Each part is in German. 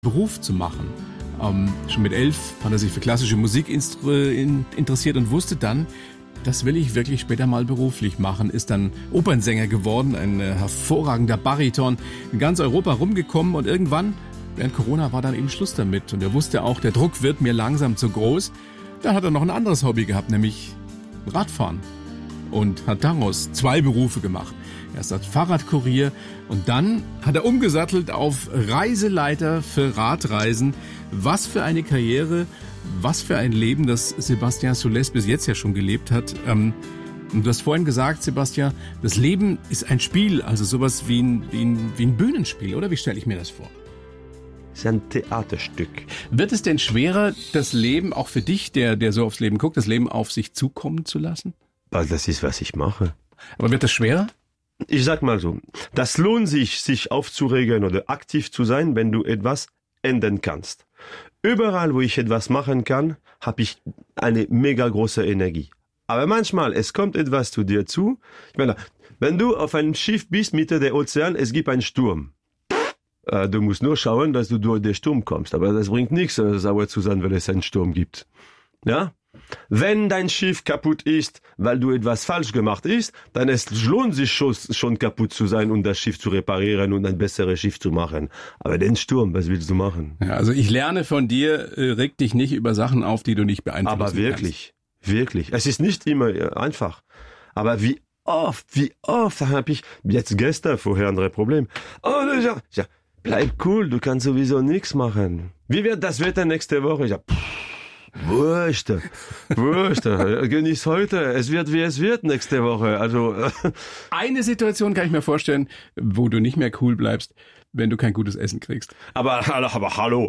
Beruf zu machen. Schon mit 11 hat er sich für klassische Musik interessiert und wusste dann, das will ich wirklich später mal beruflich machen. Ist dann Opernsänger geworden, ein hervorragender Bariton, in ganz Europa rumgekommen und irgendwann, während Corona, war dann eben Schluss damit. Und er wusste auch, der Druck wird mir langsam zu groß. Da hat er noch ein anderes Hobby gehabt, nämlich Radfahren. Und hat daraus 2 Berufe gemacht. Erst als Fahrradkurier und dann hat er umgesattelt auf Reiseleiter für Radreisen. Was für eine Karriere, was für ein Leben, das Sébastien Soulès bis jetzt ja schon gelebt hat. Und du hast vorhin gesagt, Sébastien, das Leben ist ein Spiel, also sowas wie ein Bühnenspiel, oder? Wie stelle ich mir das vor? Es ist ein Theaterstück. Wird es denn schwerer, das Leben, auch für dich, der so aufs Leben guckt, das Leben auf sich zukommen zu lassen? Das ist, was ich mache. Aber wird das schwerer? Ich sag mal so, das lohnt sich aufzuregen oder aktiv zu sein, wenn du etwas ändern kannst. Überall, wo ich etwas machen kann, habe ich eine mega große Energie. Aber manchmal, es kommt etwas zu dir zu. Ich meine, wenn du auf einem Schiff bist, Mitte der Ozean, es gibt einen Sturm. Du musst nur schauen, dass du durch den Sturm kommst. Aber das bringt nichts, sauer zu sein, weil es einen Sturm gibt. Ja? Wenn dein Schiff kaputt ist, weil du etwas falsch gemacht hast, dann es lohnt sich schon kaputt zu sein und das Schiff zu reparieren und ein besseres Schiff zu machen. Aber den Sturm, was willst du machen? Ja, also ich lerne von dir, reg dich nicht über Sachen auf, die du nicht beeinflussen kannst. Aber wirklich. Es ist nicht immer einfach. Aber wie oft habe ich, jetzt gestern vorher ein Problem. Ja, bleib cool, du kannst sowieso nichts machen. Wie wird das Wetter nächste Woche? Ja, Wurscht, genieß heute. Es wird, wie es wird nächste Woche. Also eine Situation kann ich mir vorstellen, wo du nicht mehr cool bleibst, wenn du kein gutes Essen kriegst. Aber hallo.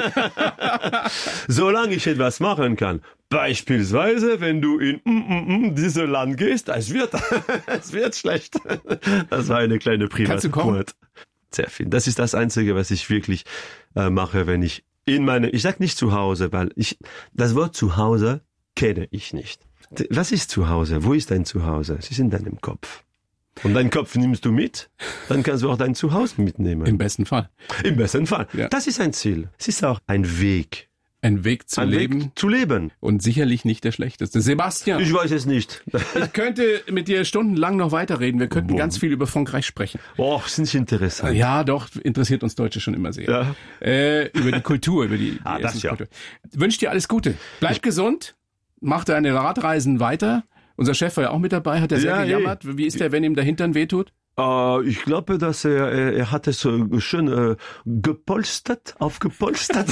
Solange ich etwas machen kann. Beispielsweise, wenn du in dieses Land gehst, es wird schlecht. Das war eine kleine Privatquote. Sehr viel. Das ist das Einzige, was ich wirklich mache, wenn ich ich sag nicht zu Hause, weil das Wort zu Hause kenne ich nicht. Was ist zu Hause? Wo ist dein Zuhause? Es ist in deinem Kopf. Und deinen Kopf nimmst du mit, dann kannst du auch dein Zuhause mitnehmen. Im besten Fall. Ja. Das ist ein Ziel. Es ist auch ein Weg. Ein Weg zu leben. Und sicherlich nicht der schlechteste. Sébastien. Ich weiß es nicht. Ich könnte mit dir stundenlang noch weiterreden. Wir könnten ganz viel über Frankreich sprechen. Oh, ist nicht interessant. Ja, doch, interessiert uns Deutsche schon immer sehr. Ja. Über die Kultur, über die Essenskultur. Ja. Wünsch dir alles Gute. Bleib gesund. Mach deine Radreisen weiter. Unser Chef war ja auch mit dabei, hat er sehr gejammert. Wie ist der, wenn ihm der Hintern wehtut? Ich glaube, dass er hat es schön aufgepolstert.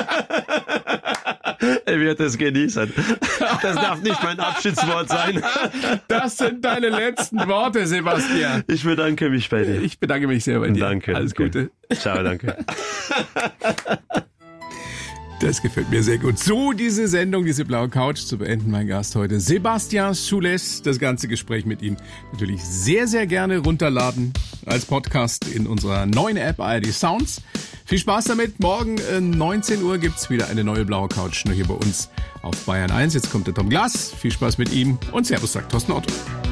Er wird es genießen. Das darf nicht mein Abschiedswort sein. Das sind deine letzten Worte, Sébastien. Ich bedanke mich bei dir. Ich bedanke mich sehr bei dir. Danke. Alles Gute. Ciao, danke. Das gefällt mir sehr gut. So, diese Sendung, diese blaue Couch zu beenden. Mein Gast heute, Sébastien Soulès. Das ganze Gespräch mit ihm natürlich sehr, sehr gerne runterladen als Podcast in unserer neuen App ARD Sounds. Viel Spaß damit. Morgen 19 Uhr gibt's wieder eine neue blaue Couch, nur hier bei uns auf Bayern 1. Jetzt kommt der Tom Glas. Viel Spaß mit ihm und Servus, sagt Thorsten Otto.